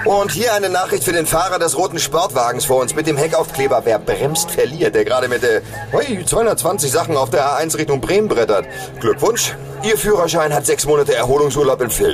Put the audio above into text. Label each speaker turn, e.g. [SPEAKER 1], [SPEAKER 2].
[SPEAKER 1] Und hier eine Nachricht für den Fahrer des roten Sportwagens vor uns mit dem Heckaufkleber. Wer bremst, verliert. Der gerade mit 220 Sachen auf der A1 Richtung Bremen brettert. Glückwunsch. Ihr Führerschein hat 6 Monate Erholungsurlaub in Fleck.